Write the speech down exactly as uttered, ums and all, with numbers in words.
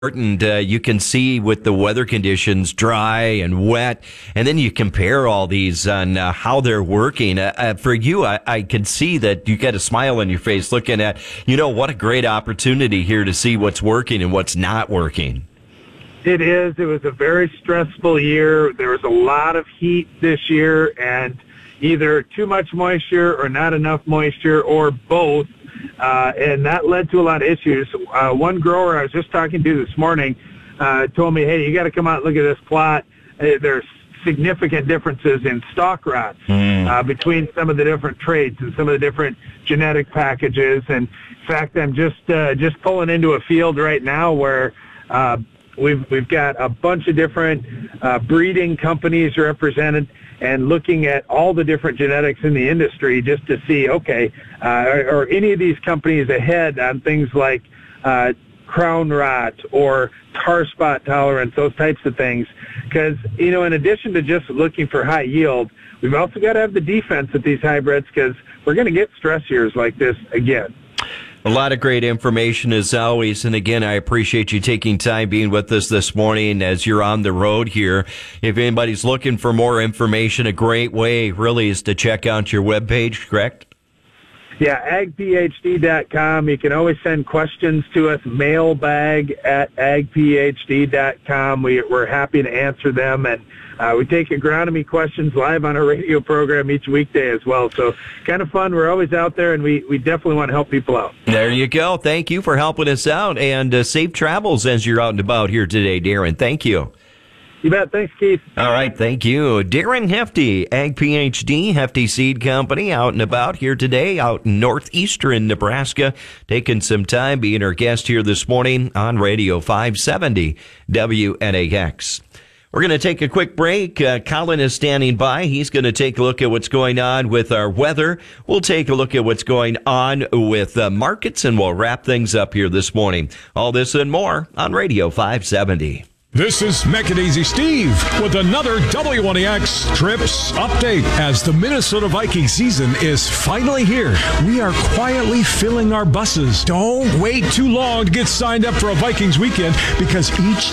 And uh, you can see with the weather conditions dry and wet, and then you compare all these on uh, how they're working. Uh, uh, for you, I, I can see that you get a smile on your face looking at, you know, what a great opportunity here to see what's working and what's not working. It is. It was a very stressful year. There was a lot of heat this year, and either too much moisture or not enough moisture or both. Uh, and that led to a lot of issues. Uh, one grower I was just talking to this morning uh, told me, hey, you got to come out and look at this plot. Uh, there's significant differences in stalk rots mm. uh, between some of the different traits and some of the different genetic packages. And in fact, I'm just uh, just pulling into a field right now where uh, we've we've got a bunch of different uh, breeding companies represented, and looking at all the different genetics in the industry just to see, okay, uh, are, are any of these companies ahead on things like uh, crown rot or tar spot tolerance, those types of things. Because, you know, in addition to just looking for high yield, we've also got to have the defense at these hybrids because we're going to get stress years like this again. A lot of great information as always. And again, I appreciate you taking time being with us this morning as you're on the road here. If anybody's looking for more information, a great way really is to check out your webpage, correct? Yeah, ag p h d dot com. You can always send questions to us, mailbag at ag p h d dot com. We, we're happy to answer them. And Uh, we take agronomy questions live on our radio program each weekday as well. So kind of fun. We're always out there, and we, we definitely want to help people out. There you go. Thank you for helping us out, and uh, safe travels as you're out and about here today, Darren. Thank you. You bet. Thanks, Keith. All right. Thank you. Darren Hefty, Ag PhD, Hefty Seed Company, out and about here today, out in northeastern Nebraska, taking some time being our guest here this morning on Radio five seventy W N A X. We're going to take a quick break. Uh, Colin is standing by. He's going to take a look at what's going on with our weather. We'll take a look at what's going on with uh, markets, and we'll wrap things up here this morning. All this and more on Radio five seventy. This is Mechanizy Steve with another W N A X Trips Update. As the Minnesota Viking season is finally here, we are quietly filling our buses. Don't wait too long to get signed up for a Vikings weekend because each